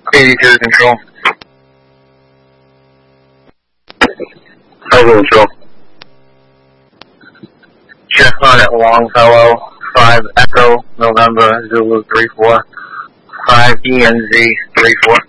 82 control. Over control. Check on at Longfellow, 5 Echo, November, Zulu 34, 5 ENZ 34.